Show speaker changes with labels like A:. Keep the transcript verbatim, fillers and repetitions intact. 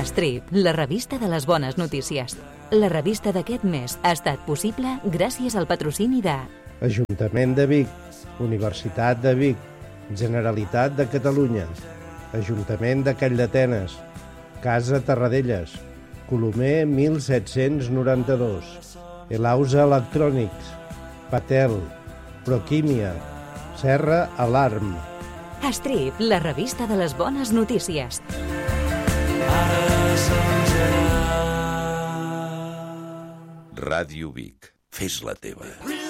A: Strip, la revista de les bones notícies. La revista d'aquest mes ha estat possible gràcies al patrocini de
B: Ajuntament de Vic, Universitat de Vic, Generalitat de Catalunya, Ajuntament de Calldetenes, Casa Terradellas, Colomer mil set-cents noranta-dos, Elausa Electrònics, Patel, Proquímia, Serra Alarm.
A: Strip, la revista de les bones notícies.
C: Ràdio Vic. Fes la teva.